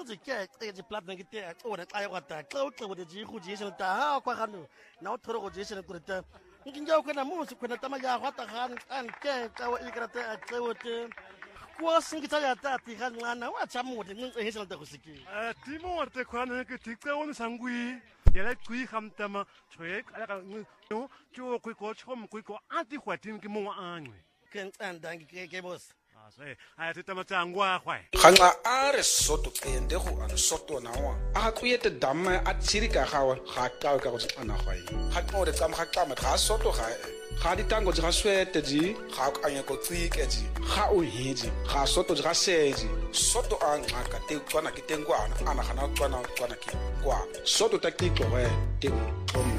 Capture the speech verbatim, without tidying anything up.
自己这个 plat 那个点，我的哎我的，走走我的几户几十的，啊，快看喽，然后拖了我几十的过来，你今朝可能木是可能他妈呀，我打看，俺干，我一个人在走我的。我生个在大地看俺那我怎么的，你很少得过事情。 呃，地方我得看那个地高的上贵，原来贵他们他妈，吹那个我就贵国车么贵国，俺的话听个么安喂。 跟俺当个个 boss。 啊，所以哎，这他妈讲我坏。 Hanga are soto ende ho ano soto na wa. A ku yete damma a tsiri ka gawa ga ka ka go ana hwai. Ha ko de kam ga ka ma ga soto ga. Ga di tango ga swete ji, ga ka anya ko tsike ji. Ga o hiji, ga soto ga seji. Soto an ga ka te kwana ki tengwa ana ana ga na kwana kwana ki kwa. Soto takiko we te